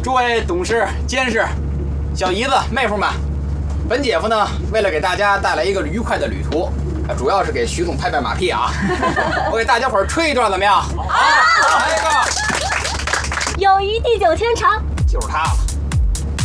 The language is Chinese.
诸位董事、监事、小姨子、妹夫们，本姐夫呢，为了给大家带来一个愉快的旅途，主要是给徐总拍拍马屁啊。我给大家伙儿吹一段怎么样？好，来一个。 友谊地久天长， 就是他了。